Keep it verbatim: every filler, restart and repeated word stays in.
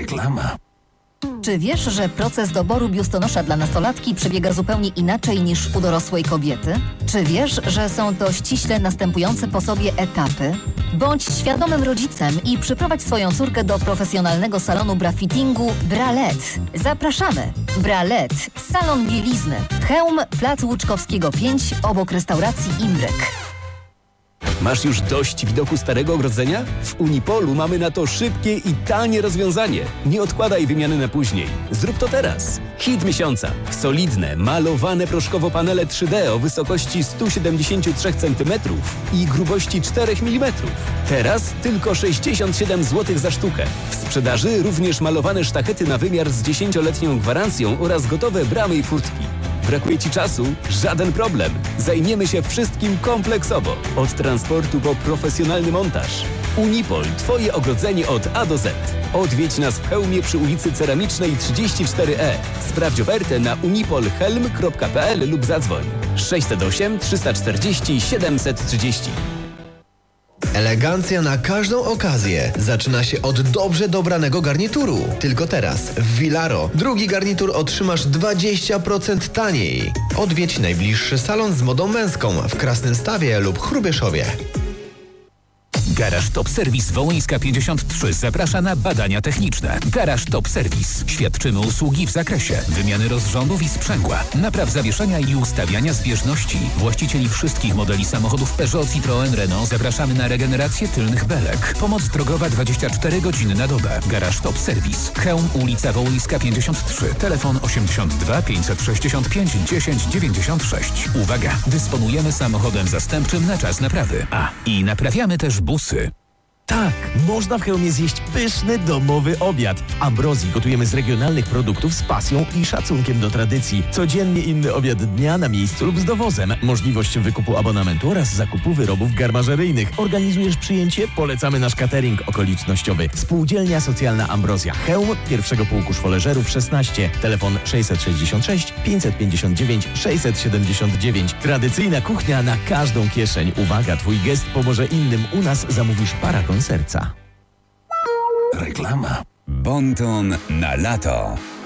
Reklama. Czy wiesz, że proces doboru biustonosza dla nastolatki przebiega zupełnie inaczej niż u dorosłej kobiety? Czy wiesz, że są to ściśle następujące po sobie etapy? Bądź świadomym rodzicem i przyprowadź swoją córkę do profesjonalnego salonu brafittingu Bralet. Zapraszamy! Bralet, salon bielizny. Chełm, Plac Łuczkowskiego pięć, obok restauracji Imbrek. Masz już dość widoku starego ogrodzenia? W Unipolu mamy na to szybkie i tanie rozwiązanie. Nie odkładaj wymiany na później. Zrób to teraz. Hit miesiąca. Solidne, malowane proszkowo panele trzy D o wysokości sto siedemdziesiąt trzy centymetrów i grubości cztery milimetry. Teraz tylko sześćdziesiąt siedem złotych za sztukę. W sprzedaży również malowane sztachety na wymiar z dziesięcioletnią gwarancją oraz gotowe bramy i furtki. Brakuje Ci czasu? Żaden problem. Zajmiemy się wszystkim kompleksowo. Od transportu po profesjonalny montaż. Unipol. Twoje ogrodzenie od A do Z. Odwiedź nas w Chełmie przy ulicy Ceramicznej trzydzieści cztery E. Sprawdź ofertę na unipolhelm kropka p l lub zadzwoń sześćset osiem trzysta czterdzieści siedemset trzydzieści. Elegancja na każdą okazję zaczyna się od dobrze dobranego garnituru. Tylko teraz w Vilaro drugi garnitur otrzymasz dwadzieścia procent taniej. Odwiedź najbliższy salon z modą męską w Krasnymstawie lub Chrubieszowie. Garaż Top Service Wołyńska pięćdziesiąt trzy zaprasza na badania techniczne. Garaż Top Service. Świadczymy usługi w zakresie wymiany rozrządów i sprzęgła, napraw zawieszenia i ustawiania zbieżności. Właścicieli wszystkich modeli samochodów Peugeot, Citroën, Renault zapraszamy na regenerację tylnych belek. Pomoc drogowa dwadzieścia cztery godziny na dobę. Garaż Top Service. Chełm, ulica Wołyńska pięćdziesiąt trzy. Telefon osiemdziesiąt dwa pięćset sześćdziesiąt pięć dziesięć dziewięćdziesiąt sześć. Uwaga! Dysponujemy samochodem zastępczym na czas naprawy. A, i naprawiamy też busy. Tak, można w Chełmie zjeść pyszny, domowy obiad. W Ambrozji gotujemy z regionalnych produktów z pasją i szacunkiem do tradycji. Codziennie inny obiad dnia na miejscu lub z dowozem. Możliwość wykupu abonamentu oraz zakupu wyrobów garmażeryjnych. Organizujesz przyjęcie? Polecamy nasz catering okolicznościowy. Spółdzielnia Socjalna Ambrozja Chełm, pierwszego pułku szwoleżerów szesnaście. Telefon sześćset sześćdziesiąt sześć pięćset pięćdziesiąt dziewięć sześćset siedemdziesiąt dziewięć. Tradycyjna kuchnia na każdą kieszeń. Uwaga, twój gest pomoże innym. U nas zamówisz paragon serca. Reklama. Bonton na lato.